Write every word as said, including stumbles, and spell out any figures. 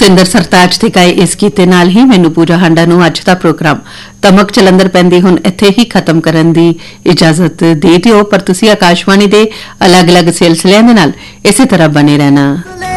ਸਤਿੰਦਰ ਸਰਤਾਜ ਦੇ ਗਾਏ ਇਸ ਗੀਤ ਦੇ ਨਾਲ ਹੀ ਮੈਨੂੰ ਪੂਜਾ ਹਾਂਡਾ ਨੂੰ ਅੱਜ ਦਾ ਪ੍ਰੋਗਰਾਮ ਤਮਕ ਚਲੰਦਰ ਪੈਂਦੀ ਹੁਣ ਇੱਥੇ ਹੀ ਖਤਮ ਕਰਨ ਦੀ ਇਜਾਜ਼ਤ ਦੇ ਦਿਓ, ਪਰ ਤੁਸੀਂ ਆਕਾਸ਼ਵਾਣੀ ਦੇ ਅਲੱਗ-ਅਲੱਗ ਸਿਲਸਿਲਿਆਂ ਦੇ ਨਾਲ ਇਸੇ ਤਰ੍ਹਾਂ ਬਣੇ ਰਹਿਣਾ।